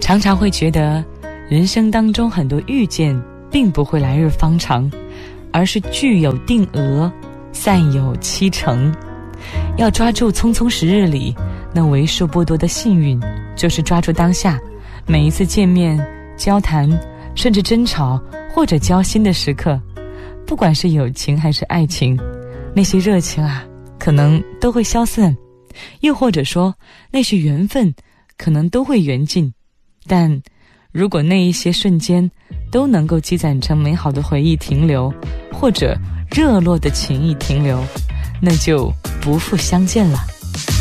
常常会觉得人生当中很多遇见并不会来日方长，而是具有定额，散有期程。要抓住匆匆10日里那为数不多的幸运，就是抓住当下每一次见面、交谈，甚至争吵或者交心的时刻。不管是友情还是爱情，那些热情啊，可能都会消散，又或者说那些缘分可能都会缘尽。但如果那一些瞬间都能够积攒成美好的回忆停留，或者热络的情谊停留，那就不负相见了。